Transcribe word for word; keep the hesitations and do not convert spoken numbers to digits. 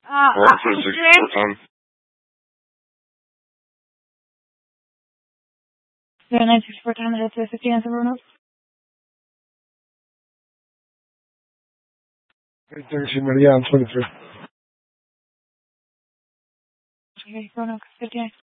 Uh, What uh, for six Chris? four ten? zero nine six four ten, that's a fifteen answer Roanoke. eight thirteen Maria on twenty-three. Okay, Roanoke, fifty-nine.